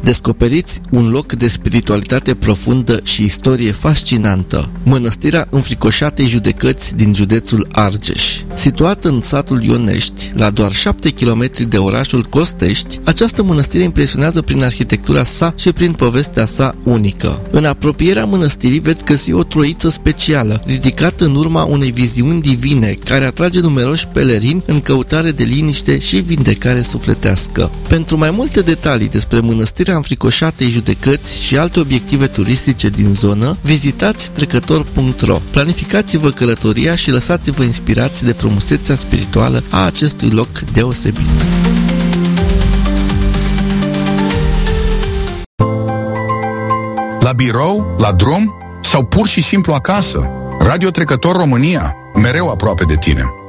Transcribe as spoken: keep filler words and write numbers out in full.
Descoperiți un loc de spiritualitate profundă și istorie fascinantă, Mănăstirea Înfricoșatei Judecăți din județul Argeș. Situată în satul Ionești, la doar șapte kilometri de orașul Costești, această mănăstire impresionează prin arhitectura sa și prin povestea sa unică. În apropierea mănăstirii veți găsi o troiță specială, ridicată în urma unei viziuni divine, care atrage numeroși pelerini în căutare de liniște și vindecare sufletească. Pentru mai multe detalii despre Mănăstirea Înfricoșatei Judecăți și alte obiective turistice din zonă, vizitați trecător punct ro. Planificați-vă călătoria și lăsați-vă inspirați de frumusețea spirituală a acestui loc deosebit. La birou, la drum sau pur și simplu acasă, Radio Trecător România, mereu aproape de tine.